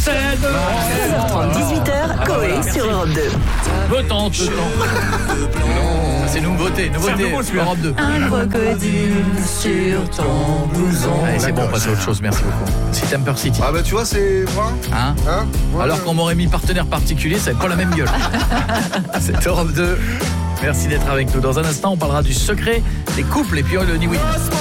16h30, 18h, Coé sur Europe 2. Votante. C'est nouveauté, Europe 2. Un crocodile sur ton blouson. Allez, c'est bon, on passe à autre chose, merci beaucoup. C'est Temper City. Ah bah tu vois, c'est moi. Hein Moi, alors qu'on m'aurait mis partenaire particulier, ça n'a pas la même gueule. C'est Europe 2. Merci d'être avec nous. Dans un instant, on parlera du secret des couples et puis le New Week.